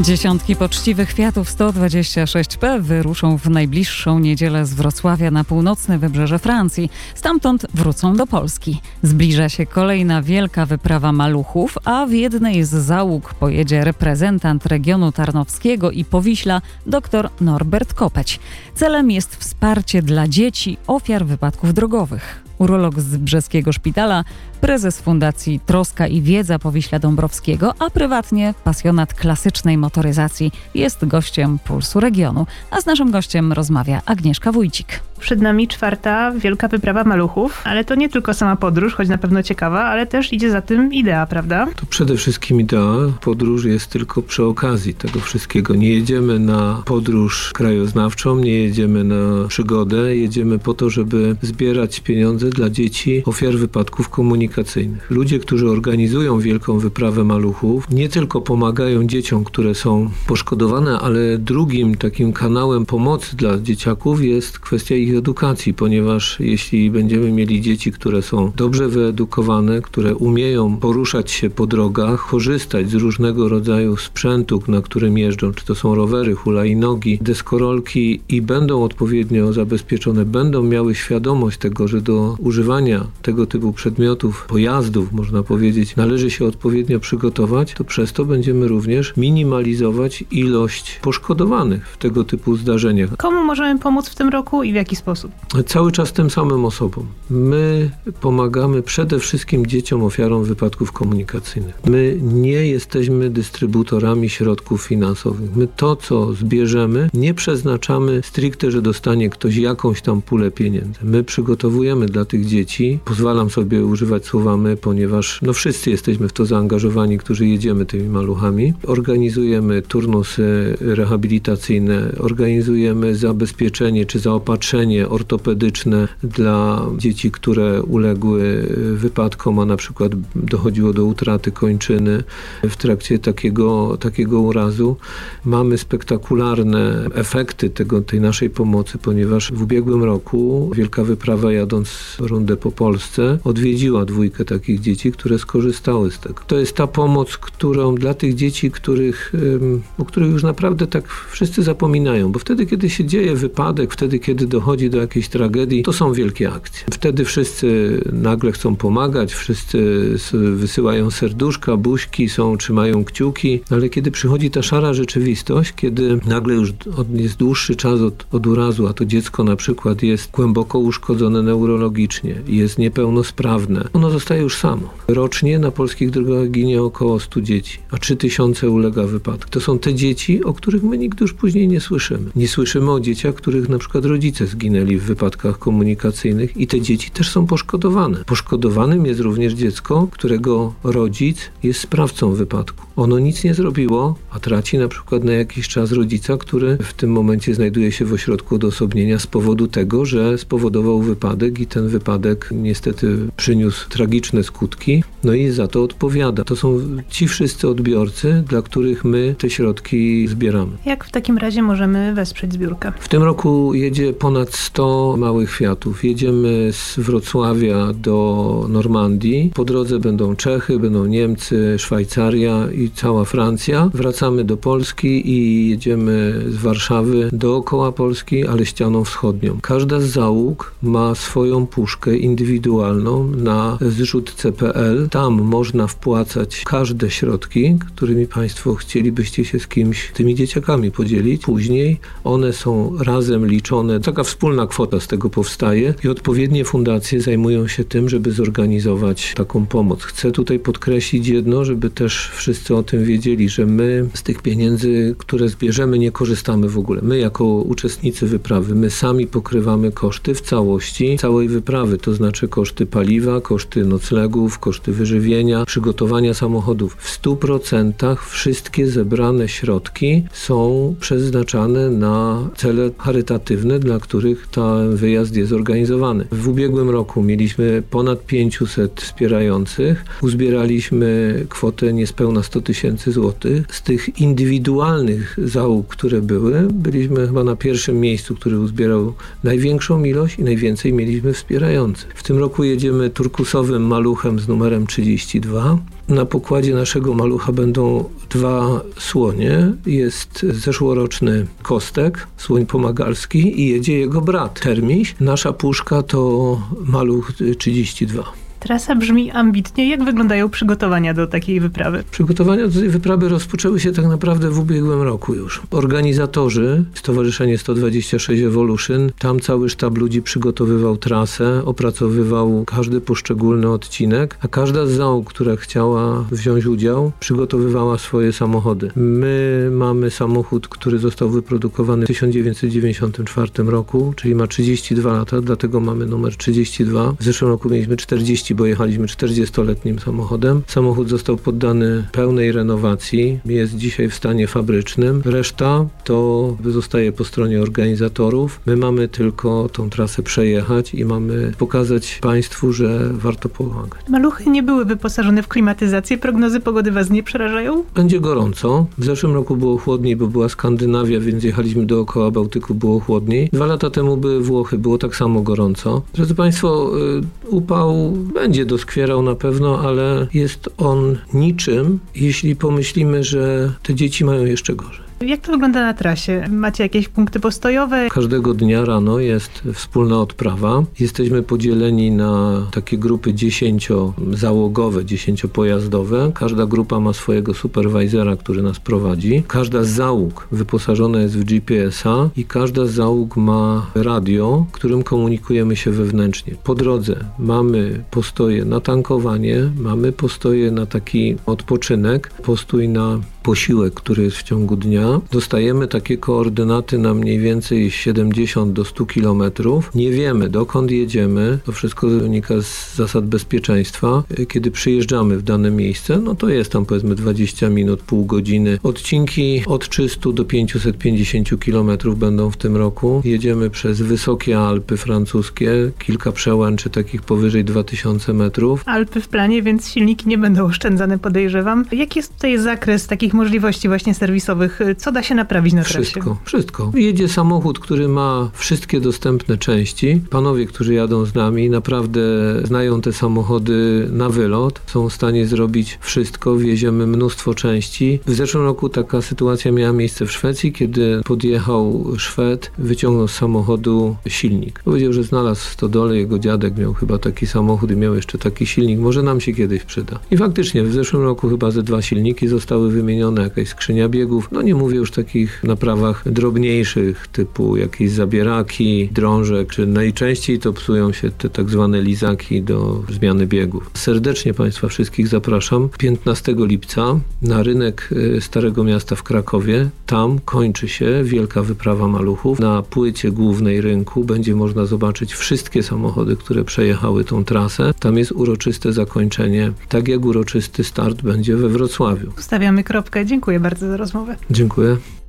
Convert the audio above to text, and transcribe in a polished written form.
Dziesiątki poczciwych Fiatów 126P wyruszą w najbliższą niedzielę z Wrocławia na północne wybrzeże Francji. Stamtąd wrócą do Polski. Zbliża się kolejna wielka wyprawa maluchów, a w jednej z załóg pojedzie reprezentant regionu tarnowskiego i Powiśla dr Norbert Kopeć. Celem jest wsparcie dla dzieci ofiar wypadków drogowych. Urolog z brzeskiego szpitala, prezes Fundacji Troska i Wiedza Powiśla Dąbrowskiego, a prywatnie pasjonat klasycznej motoryzacji, jest gościem Pulsu Regionu. A z naszym gościem rozmawia Agnieszka Wójcik. Przed nami 4. wielka wyprawa maluchów, ale to nie tylko sama podróż, choć na pewno ciekawa, ale też idzie za tym idea, prawda? To przede wszystkim idea. Podróż jest tylko przy okazji tego wszystkiego. Nie jedziemy na podróż krajoznawczą, nie jedziemy na przygodę, jedziemy po to, żeby zbierać pieniądze dla dzieci ofiar wypadków komunikacyjnych. Ludzie, którzy organizują wielką wyprawę maluchów, nie tylko pomagają dzieciom, które są poszkodowane, ale drugim takim kanałem pomocy dla dzieciaków jest kwestia ich edukacji, ponieważ jeśli będziemy mieli dzieci, które są dobrze wyedukowane, które umieją poruszać się po drogach, korzystać z różnego rodzaju sprzętu, na którym jeżdżą, czy to są rowery, hulajnogi, deskorolki i będą odpowiednio zabezpieczone, będą miały świadomość tego, że do używania tego typu przedmiotów, pojazdów, można powiedzieć, należy się odpowiednio przygotować, to przez to będziemy również minimalizować ilość poszkodowanych w tego typu zdarzeniach. Komu możemy pomóc w tym roku i w jaki sposób? Cały czas tym samym osobom. My pomagamy przede wszystkim dzieciom ofiarom wypadków komunikacyjnych. My nie jesteśmy dystrybutorami środków finansowych. My to, co zbierzemy, nie przeznaczamy stricte, że dostanie ktoś jakąś tam pulę pieniędzy. My przygotowujemy dla tych dzieci, pozwalam sobie używać słowa my, ponieważ wszyscy jesteśmy w to zaangażowani, którzy jedziemy tymi maluchami. Organizujemy turnusy rehabilitacyjne, organizujemy zabezpieczenie czy zaopatrzenie ortopedyczne dla dzieci, które uległy wypadkom, a na przykład dochodziło do utraty kończyny w trakcie takiego urazu. Mamy spektakularne efekty tej naszej pomocy, ponieważ w ubiegłym roku wielka wyprawa, jadąc rundę po Polsce, odwiedziła 2 takich dzieci, które skorzystały z tego. To jest ta pomoc, którą dla tych dzieci, o których już naprawdę tak wszyscy zapominają, bo wtedy, kiedy się dzieje wypadek, wtedy, kiedy dochodzi do jakiejś tragedii, to są wielkie akcje. Wtedy wszyscy nagle chcą pomagać, wszyscy wysyłają serduszka, buźki, trzymają kciuki, ale kiedy przychodzi ta szara rzeczywistość, kiedy nagle już jest dłuższy czas od urazu, a to dziecko na przykład jest głęboko uszkodzone neurologicznie, jest niepełnosprawne, ono zostaje już samo. Rocznie na polskich drogach ginie około 100 dzieci, a 3000 ulega wypadku. To są te dzieci, o których my nigdy już później nie słyszymy. Nie słyszymy o dzieciach, których na przykład rodzice zginęli w wypadkach komunikacyjnych i te dzieci też są poszkodowane. Poszkodowanym jest również dziecko, którego rodzic jest sprawcą wypadku. Ono nic nie zrobiło, a traci na przykład na jakiś czas rodzica, który w tym momencie znajduje się w ośrodku odosobnienia z powodu tego, że spowodował wypadek i ten wypadek niestety przyniósł tragiczne skutki, i za to odpowiada. To są ci wszyscy odbiorcy, dla których my te środki zbieramy. Jak w takim razie możemy wesprzeć zbiórkę? W tym roku jedzie ponad 100 małych Fiatów. Jedziemy z Wrocławia do Normandii. Po drodze będą Czechy, będą Niemcy, Szwajcaria i cała Francja. Wracamy do Polski i jedziemy z Warszawy dookoła Polski, ale ścianą wschodnią. Każda z załóg ma swoją puszkę indywidualną na zrzut.pl. Tam można wpłacać każde środki, którymi Państwo chcielibyście się z kimś, tymi dzieciakami podzielić. Później one są razem liczone. Taka wspólna kwota z tego powstaje i odpowiednie fundacje zajmują się tym, żeby zorganizować taką pomoc. Chcę tutaj podkreślić jedno, żeby też wszyscy o tym wiedzieli, że my z tych pieniędzy, które zbierzemy, nie korzystamy w ogóle. My jako uczestnicy wyprawy, my sami pokrywamy koszty w całości całej wyprawy, to znaczy koszty paliwa, koszty noclegów, koszty wyżywienia, przygotowania samochodów. W 100% wszystkie zebrane środki są przeznaczane na cele charytatywne, dla których ten wyjazd jest organizowany. W ubiegłym roku mieliśmy ponad 500 wspierających. Uzbieraliśmy kwotę niespełna 100 000 złotych. Z tych indywidualnych załóg, które byliśmy chyba na pierwszym miejscu, który uzbierał największą ilość i najwięcej mieliśmy wspierających. W tym roku jedziemy turkusowym maluchem z numerem 32. Na pokładzie naszego malucha będą 2 słonie. Jest zeszłoroczny Kostek, słoń pomagalski i jedzie jego brat Termiś. Nasza puszka to maluch 32. Trasa brzmi ambitnie. Jak wyglądają przygotowania do takiej wyprawy? Przygotowania do tej wyprawy rozpoczęły się tak naprawdę w ubiegłym roku już. Organizatorzy, Stowarzyszenie 126 Evolution, tam cały sztab ludzi przygotowywał trasę, opracowywał każdy poszczególny odcinek, a każda z załóg, która chciała wziąć udział, przygotowywała swoje samochody. My mamy samochód, który został wyprodukowany w 1994 roku, czyli ma 32 lata, dlatego mamy numer 32. W zeszłym roku mieliśmy 40, bo jechaliśmy 40-letnim samochodem. Samochód został poddany pełnej renowacji, jest dzisiaj w stanie fabrycznym. Reszta to zostaje po stronie organizatorów. My mamy tylko tą trasę przejechać i mamy pokazać Państwu, że warto pomagać. Maluchy nie były wyposażone w klimatyzację. Prognozy pogody was nie przerażają? Będzie gorąco. W zeszłym roku było chłodniej, bo była Skandynawia, więc jechaliśmy dookoła Bałtyku, było chłodniej. 2 lata temu były Włochy, było tak samo gorąco. Drodzy Państwo, upał będzie doskwierał na pewno, ale jest on niczym, jeśli pomyślimy, że te dzieci mają jeszcze gorzej. Jak to wygląda na trasie? Macie jakieś punkty postojowe? Każdego dnia rano jest wspólna odprawa. Jesteśmy podzieleni na takie grupy 10-załogowe, 10-pojazdowe. Każda grupa ma swojego superwajzera, który nas prowadzi. Każda z załóg wyposażona jest w GPS-a i każda z załóg ma radio, którym komunikujemy się wewnętrznie. Po drodze mamy postoje na tankowanie, mamy postoje na taki odpoczynek, postój na posiłek, który jest w ciągu dnia. Dostajemy takie koordynaty na mniej więcej 70 do 100 kilometrów. Nie wiemy, dokąd jedziemy. To wszystko wynika z zasad bezpieczeństwa. Kiedy przyjeżdżamy w dane miejsce, no to jest tam powiedzmy 20 minut, pół godziny. Odcinki od 300 do 550 kilometrów będą w tym roku. Jedziemy przez wysokie Alpy francuskie, kilka przełęczy takich powyżej 2000 metrów. Alpy w planie, więc silniki nie będą oszczędzane, podejrzewam. Jaki jest tutaj zakres takich możliwości właśnie serwisowych? Co da się naprawić na trasie? Wszystko. Jedzie samochód, który ma wszystkie dostępne części. Panowie, którzy jadą z nami, naprawdę znają te samochody na wylot. Są w stanie zrobić wszystko. Wieziemy mnóstwo części. W zeszłym roku taka sytuacja miała miejsce w Szwecji, kiedy podjechał Szwed, wyciągnął z samochodu silnik. Powiedział, że znalazł w stodole, jego dziadek miał chyba taki samochód i miał jeszcze taki silnik. Może nam się kiedyś przyda. I faktycznie w zeszłym roku chyba ze 2 silniki zostały wymienione, jakaś skrzynia biegów. No nie mówię już o takich naprawach drobniejszych, typu jakieś zabieraki, drążek, czy najczęściej to psują się te tak zwane lizaki do zmiany biegów. Serdecznie Państwa wszystkich zapraszam 15 lipca na rynek Starego Miasta w Krakowie. Tam kończy się wielka wyprawa maluchów. Na płycie głównej rynku będzie można zobaczyć wszystkie samochody, które przejechały tą trasę. Tam jest uroczyste zakończenie, tak jak uroczysty start będzie we Wrocławiu. Stawiamy kropkę. Dziękuję bardzo za rozmowę. Dziękuję.